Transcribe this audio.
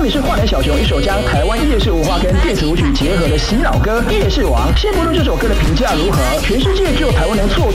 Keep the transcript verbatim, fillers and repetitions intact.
也是花莲小熊一首将台湾夜市文化跟电子舞曲结合的洗脑歌《夜市王》。先不论这首歌的评价如何，全世界只有台湾能做